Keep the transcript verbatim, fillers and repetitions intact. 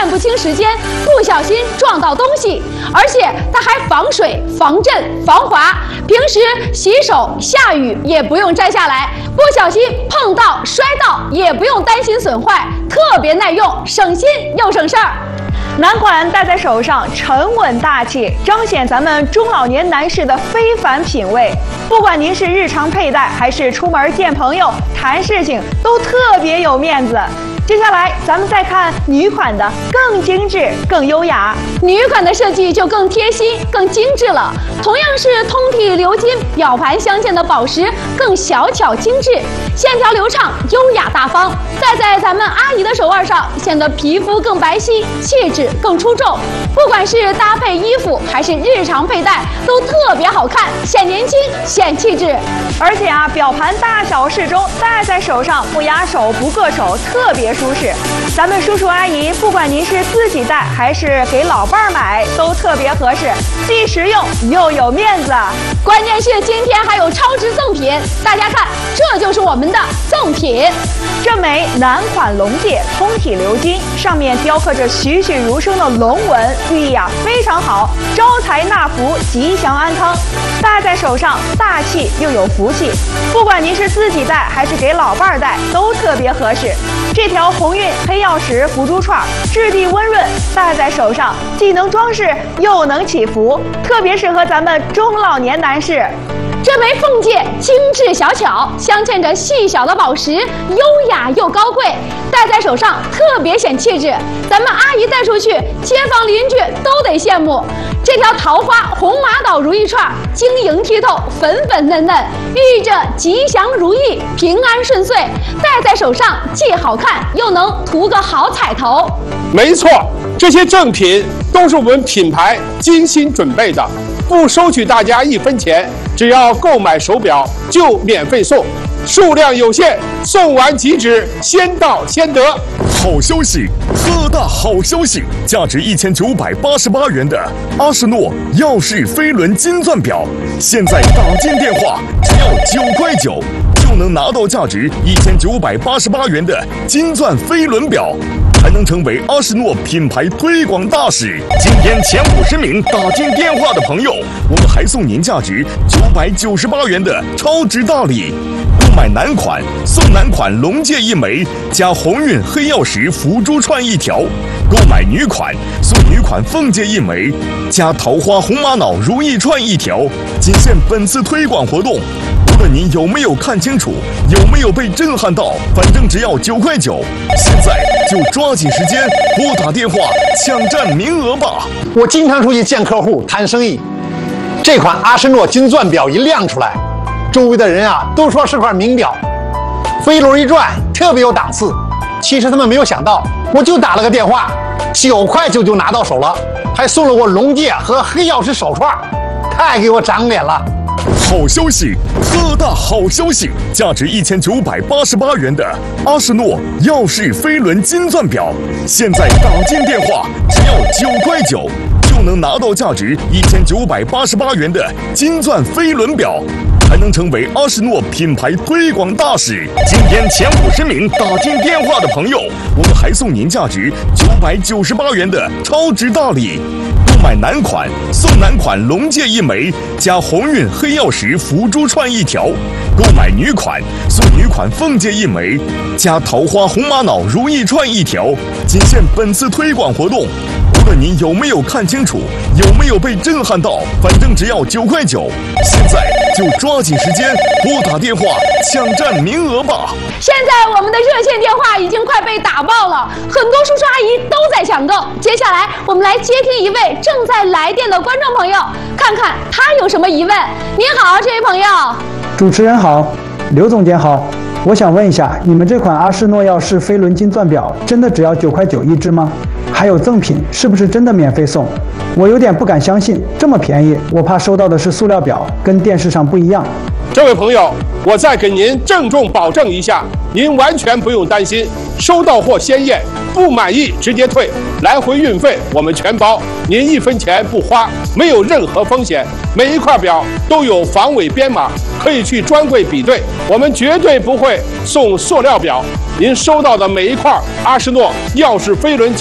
看不清时间，不小心撞到东西，而且它还防水、防震、防滑，平时洗手下雨也不用摘下来，不小心碰到摔到也不用担心损坏，特别耐用，省心又省事儿。 男款戴在手上沉稳大气，彰显咱们中老年男士的非凡品味。不管您是日常佩戴，还是出门见朋友、谈事情，都特别有面子。接下来，咱们再看女款的，更精致、更优雅。 女款的设计就更贴心、更精致了。同样是通体鎏金表盘镶嵌的宝石，更小巧精致，线条流畅、优雅大方。戴在咱们阿姨的手腕上，显得皮肤更白皙，气质更出众。不管是搭配衣服还是日常佩戴，都特别好看，显年轻、显气质。 而且啊，表盘大小适中，戴在手上不压手、不硌手，特别舒适。咱们叔叔阿姨，不管您是自己戴还是给老伴儿买，都特别合适，既实用又有面子。 关键是今天还有超值赠品，大家看，这就是我们的赠品。 这枚男款龙戒，通体鎏金，上面雕刻着栩栩如生的龙纹，寓意啊非常好，招财纳福，吉祥安康。戴在手上大气又有福气，不管您是自己戴还是给老伴儿戴，都特别合适。这条鸿运黑曜石福珠串，质地温润，戴在手上既能装饰又能祈福，特别适合咱们中老年男士。 这枚凤戒精致小巧，镶嵌着细小的宝石，优雅又高贵，戴在手上特别显气质。咱们阿姨戴出去，街坊邻居都得羡慕。这条桃花红玛瑙如意串，晶莹剔透，粉粉嫩嫩，寓意着吉祥如意、平安顺遂。戴在手上既好看，又能图个好彩头。 没错，这些赠品都是我们品牌精心准备的，不收取大家一分钱，只要购买手表就免费送，数量有限，送完即止，先到先得。 好消息，特大好消息！价值一千九百八十八元的阿诗诺耀世飞轮金钻表，现在打进电话只要九块九，就能拿到价值一千九百八十八元的金钻飞轮表，还能成为阿诗诺品牌推广大使。今天前五十名打进电话的朋友，我们还送您价值九百九十八元的超值大礼。购买男款送男款龙戒一枚，加鸿运黑曜石福珠串一条；购买女款送女款凤戒一枚，加桃花红玛瑙如意串一条。仅限本次推广活动，无论您有没有看清楚，有没有被震撼到，反正只要九块九。现在就抓紧时间拨打电话抢占名额吧！ 我经常出去见客户谈生意，这款阿诗诺金钻表一亮出来，周围的人啊都说是块名表，飞轮一转特别有档次。其实他们没有想到，我就打了个电话，九块九就拿到手了，还送了我龙戒和黑曜石手串，太给我长脸了。 好消息，特大好消息！价值一千九百八十八元的阿诗诺耀世飞轮金钻表，现在打进电话只要九块九，就能拿到价值一千九百八十八元的金钻飞轮表，还能成为阿诗诺品牌推广大使。今天前五十名打进电话的朋友，我们还送您价值九百九十八元的超值大礼。购买男款送男款龙戒一枚，加鸿运黑曜石福珠串一条；购买女款送女款凤戒一枚，加桃花红玛瑙如意串一条。仅限本次推广活动，无论您有没有看清楚，有没有被震撼到，反正只要九块九。现在就抓紧时间拨打电话抢占名额吧！ 现在我们的热线电话已经快被打爆了，很多叔叔阿姨都在抢购。接下来我们来接听一位正在来电的观众朋友，看看他有什么疑问。您好，这位朋友。 主持人好，刘总监好，我想问一下，你们这款阿诗诺耀世飞轮金钻表真的只要九块九一只吗？还有赠品是不是真的免费送？我有点不敢相信，这么便宜，我怕收到的是塑料表，跟电视上不一样。 这位朋友，我再给您郑重保证一下，您完全不用担心，收到货先验，不满意直接退，来回运费我们全包，您一分钱不花，没有任何风险。每一块表都有防伪编码，可以去专柜比对，我们绝对不会送塑料表。您收到的每一块阿诗诺耀世飞轮